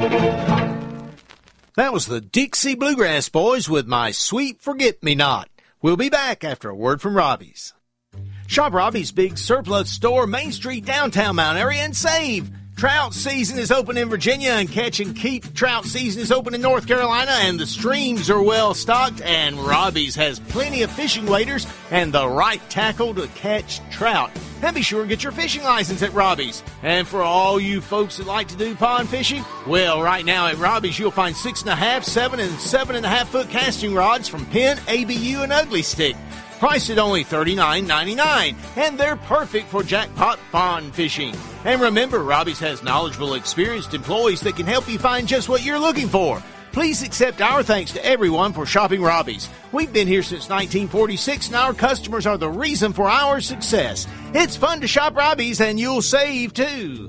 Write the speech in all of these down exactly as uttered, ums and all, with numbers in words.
That was the Dixie Bluegrass Boys with My Sweet Forget-Me-Not. We'll be back after a word from Robbie's. Shop Robbie's Big Surplus Store, Main Street, downtown Mount Airy, and save. Trout season is open in Virginia, and Catch and Keep trout season is open in North Carolina, and the streams are well stocked, and Robbie's has plenty of fishing waders and the right tackle to catch trout. And be sure and get your fishing license at Robbie's. And for all you folks that like to do pond fishing, well, right now at Robbie's you'll find six and a half, seven and seven and a half foot casting rods from Penn, A B U, and Ugly Stick. Priced at only thirty-nine ninety-nine, and they're perfect for jackpot pond fishing. And remember, Robbie's has knowledgeable, experienced employees that can help you find just what you're looking for. Please accept our thanks to everyone for shopping Robbie's. We've been here since nineteen forty-six, and our customers are the reason for our success. It's fun to shop Robbie's, and you'll save, too.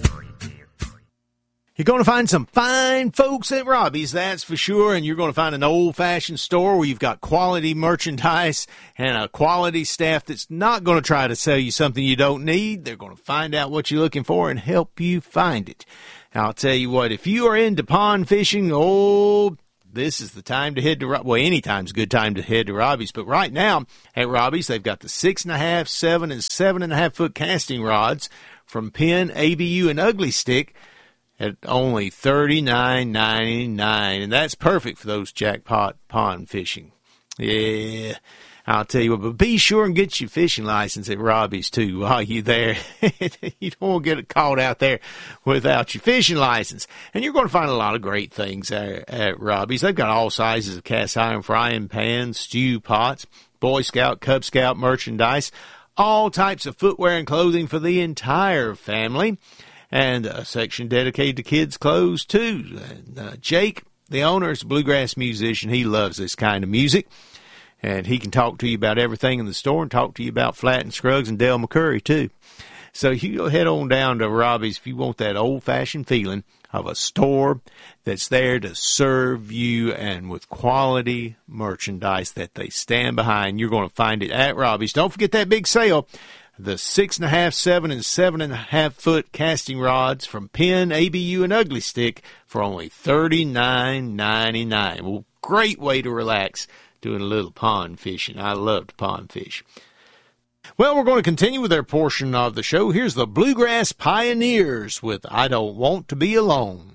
You're going to find some fine folks at Robbie's, that's for sure, and you're going to find an old-fashioned store where you've got quality merchandise and a quality staff that's not going to try to sell you something you don't need. They're going to find out what you're looking for and help you find it. I'll tell you what, if you are into pond fishing, oh, this is the time to head to Robbie's. Well, any time's a good time to head to Robbie's, but right now at Robbie's, they've got the six and a half, seven, and seven and a half foot casting rods from Penn, A B U, and Ugly Stick at only thirty-nine ninety-nine, and that's perfect for those jackpot pond fishing. Yeah, I'll tell you what, but be sure and get your fishing license at Robbie's, too, while you're there. You don't want to get caught out there without your fishing license. And you're going to find a lot of great things at, at Robbie's. They've got all sizes of cast iron frying pans, stew pots, Boy Scout, Cub Scout merchandise, all types of footwear and clothing for the entire family, and a section dedicated to kids' clothes, too. And, uh, Jake, the owner, is a bluegrass musician. He loves this kind of music. And he can talk to you about everything in the store and talk to you about Flatt and Scruggs and Del McCurry, too. So you go head on down to Robbie's if you want that old-fashioned feeling of a store that's there to serve you and with quality merchandise that they stand behind. You're going to find it at Robbie's. Don't forget that big sale. The six and a half, seven, and seven and a half foot casting rods from Penn, A B U, and Ugly Stick for only thirty-nine ninety-nine. Well, great way to relax doing a little pond fishing. I love to pond fish. Well, we're going to continue with our portion of the show. Here's the Bluegrass Pioneers with I Don't Want to Be Alone.